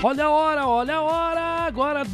Olha a hora, agora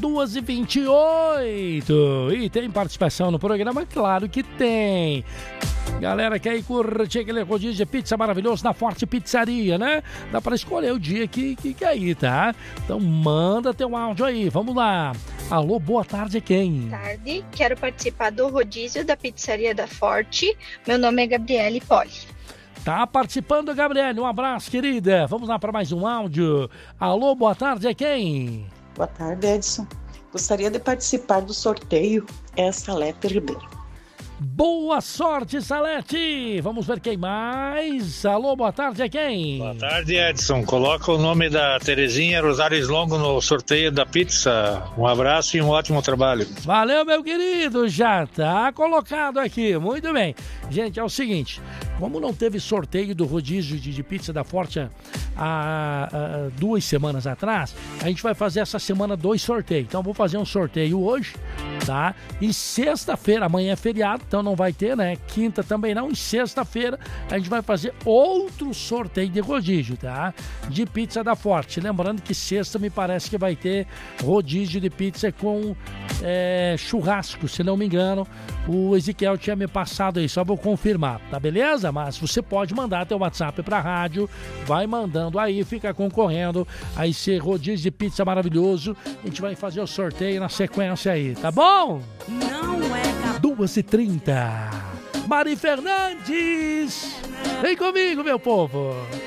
2h28. E tem participação no programa? Claro que tem. Galera, quer ir curtir aquele rodízio de pizza maravilhoso na Forte Pizzaria, né? Dá pra escolher o dia que quer ir, tá? Então manda teu áudio aí, vamos lá. Alô, boa tarde, é quem? Boa tarde, quero participar do rodízio da Pizzaria da Forte. Meu nome é Gabriele Poli. Tá participando, Gabriele, um abraço, querida. Vamos lá para mais um áudio. Alô, boa tarde, é quem? Boa tarde, Edson. Gostaria de participar do sorteio, é Salete Ribeiro. Boa sorte, Salete! Vamos ver quem mais. Alô, boa tarde, é quem? Boa tarde, Edson. Coloca o nome da Terezinha Rosário Longo no sorteio da pizza. Um abraço e um ótimo trabalho. Valeu, meu querido. Já tá colocado aqui. Muito bem. Gente, é o seguinte. Como não teve sorteio do rodízio de pizza da Forte há 2 semanas atrás, a gente vai fazer essa semana 2 sorteios. Então, vou fazer um sorteio hoje, tá? E sexta-feira, amanhã é feriado, então não vai ter, né? Quinta também não. E sexta-feira a gente vai fazer outro sorteio de rodízio, tá? De pizza da Forte. Lembrando que sexta me parece que vai ter rodízio de pizza com churrasco, se não me engano. O Ezequiel tinha me passado aí, só vou confirmar, tá beleza? Mas você pode mandar teu WhatsApp pra rádio, vai mandando aí, fica concorrendo a esse rodízio de pizza maravilhoso. A gente vai fazer o sorteio na sequência aí, tá bom? Não é 2h30. Mari Fernandes, vem comigo, meu povo.